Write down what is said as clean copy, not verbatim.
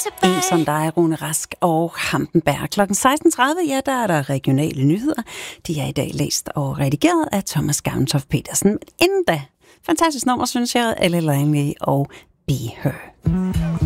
En som dig, Rune Rask og Hampenberg. Klokken 16.30, ja, der er der regionale nyheder. De er i dag læst og redigeret af Thomas Gavntoft Petersen. Men inden da, fantastisk nummer, synes jeg, Elle Langley og Be Her.